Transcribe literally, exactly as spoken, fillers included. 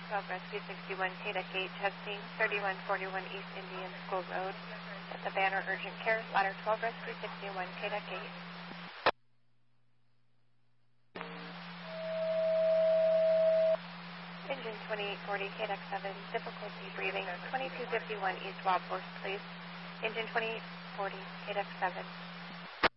twelve Rescue sixty-one, K D E C eight, testing, thirty-one forty-one East Indian School Road. At the banner, urgent care, ladder twelve Rescue sixty-one, K D E C eight. Engine twenty-eight forty, K D E C seven, difficulty breathing, twenty-two fifty-one East Wildhorse Place. Engine twenty-eight forty, K D E C seven.